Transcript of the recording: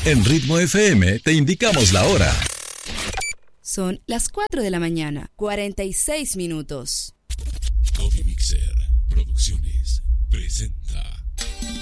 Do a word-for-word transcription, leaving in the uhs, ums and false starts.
En Ritmo F M te indicamos la hora. Son las cuatro de la mañana, cuarenta y seis minutos. Copy Mixer Producciones.